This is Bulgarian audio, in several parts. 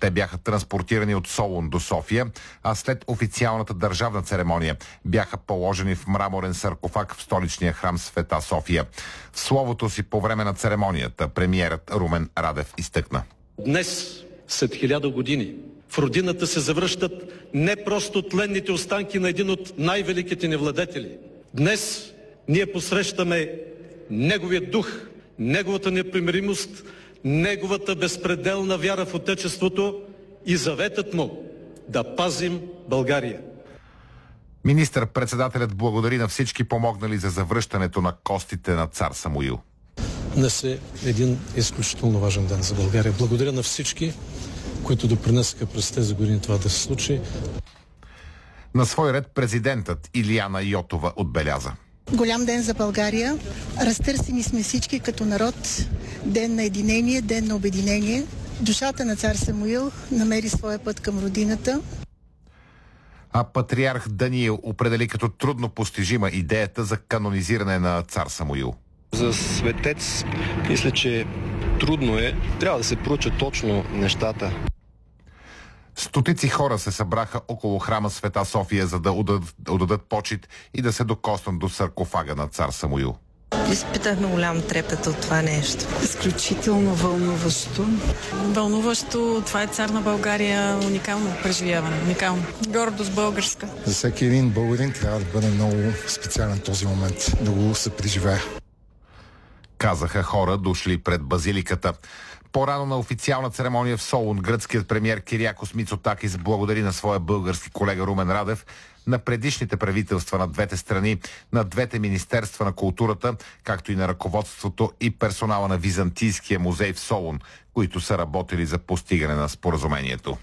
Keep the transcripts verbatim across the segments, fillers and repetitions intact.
Те бяха транспортирани от Солун до София, а след официалната държавна церемония бяха положени в мраморен саркофаг в столичния храм Света София. В словото си по време на церемонията премиерът Румен Радев изтъкна: Днес, след хиляда години, в родината се завръщат не просто тленните останки на един от най-великите ни владетели. Днес ние посрещаме неговия дух, неговата непримиримост, неговата безпределна вяра в Отечеството и заветът му да пазим България. Министър-председателят благодари на всички помогнали за завръщането на костите на цар Самуил. Днес е един изключително важен ден за България. Благодаря на всички, които допринесаха през тези години това да се случи. На свой ред президентът Илияна Йотова отбеляза: Голям ден за България. Разтърсени сме всички като народ. Ден на единение, ден на обединение. Душата на цар Самуил намери своя път към родината. А патриарх Даниил определи като трудно постижима идеята за канонизиране на цар Самуил. За светец, мисля, че трудно е. Трябва да се проучат точно нещата. Стотици хора се събраха около храма Света София, за да отдадат, отдадат почит и да се докоснат до саркофага на цар Самуил. Изпитахме голям трепет от това нещо. Изключително вълнуващо. Вълнуващо. Това е цар на България. Уникално преживяване. Уникално. Гордост българска. За всеки един българин трябва да бъде много специален този момент, да го се преживее. Казаха хора, дошли пред базиликата. По-рано на официална церемония в Солун гръцкият премиер Кириакос Мицотакис благодари на своя български колега Румен Радев, на предишните правителства на двете страни, на двете министерства на културата, както и на ръководството и персонала на Византийския музей в Солун, които са работили за постигане на споразумението.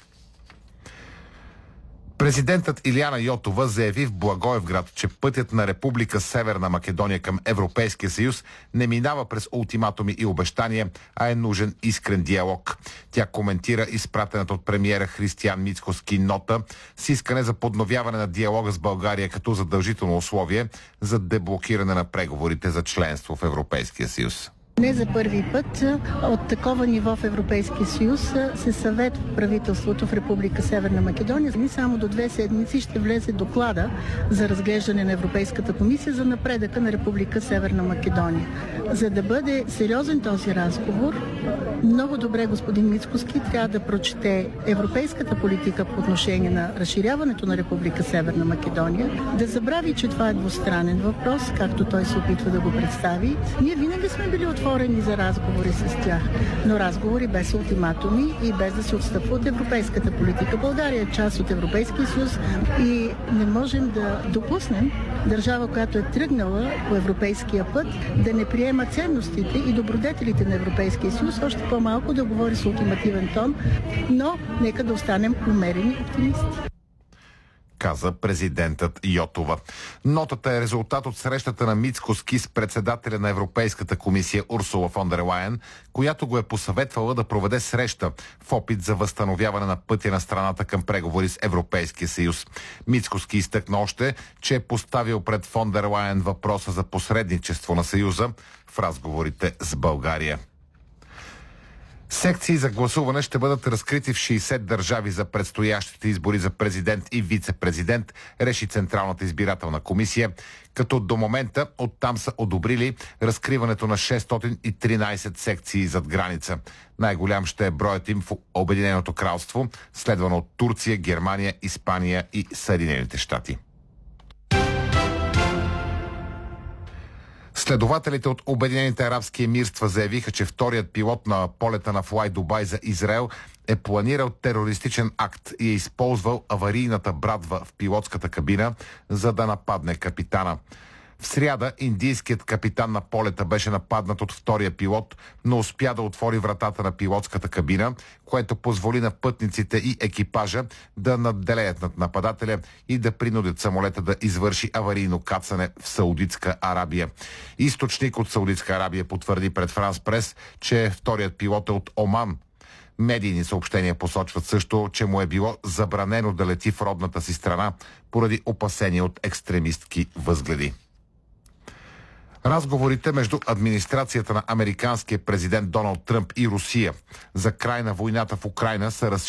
Президентът Илияна Йотова заяви в Благоевград, че пътят на Република Северна Македония към Европейския съюз не минава през ултиматуми и обещания, а е нужен искрен диалог. Тя коментира изпратената от премиера Християн Мицкоски нота с искане за подновяване на диалога с България като задължително условие за деблокиране на преговорите за членство в Европейския съюз. Не за първи път от такова ниво в Европейския съюз се съветва правителството в Република Северна Македония. Не само до две седмици ще влезе доклада за разглеждане на Европейската комисия за напредъка на Република Северна Македония. За да бъде сериозен този разговор, много добре господин Мицкоски трябва да прочете европейската политика по отношение на разширяването на Република Северна Македония, да забрави, че това е двустранен въпрос, както той се опитва да го представи. Ние винаги сме били отворени за разговори с тях, но разговори без ултиматуми и без да се отстъпва от европейската политика. България е част от Европейския съюз и не можем да допуснем държава, която е тръгнала по европейския път, да не приема ценностите и добродетелите на Европейския съюз, още по-малко да говори с ултимативен тон, но нека да останем умерени оптимисти, каза президентът Йотова. Нотата е резултат от срещата на Мицкоски с председателя на Европейската комисия Урсула фон дер Лайен, която го е посъветвала да проведе среща в опит за възстановяване на пътя на страната към преговори с Европейския съюз. Мицкоски изтъкна още, че е поставил пред фон дер Лайен въпроса за посредничество на съюза в разговорите с България. Секции за гласуване ще бъдат разкрити в шейсет държави за предстоящите избори за президент и вице-президент, реши Централната избирателна комисия, като до момента оттам са одобрили разкриването на шестстотин и тринайсет секции зад граница. Най-голям ще е броят им в Обединеното кралство, следвано от Турция, Германия, Испания и Съединените щати. Следователите от Обединените арабски емирства заявиха, че вторият пилот на полета на Флай Дубай за Израел е планирал терористичен акт и е използвал аварийната брадва в пилотската кабина, за да нападне капитана. В сряда индийският капитан на полета беше нападнат от втория пилот, но успя да отвори вратата на пилотската кабина, което позволи на пътниците и екипажа да надделеят над нападателя и да принудят самолета да извърши аварийно кацане в Саудитска Арабия. Източник от Саудитска Арабия потвърди пред Франс Прес, че вторият пилот е от Оман. Медийни съобщения посочват също, че му е било забранено да лети в родната си страна поради опасения от екстремистки възгледи. Разговорите между администрацията на американския президент Доналд Тръмп и Русия за край на войната в Украйна са разширени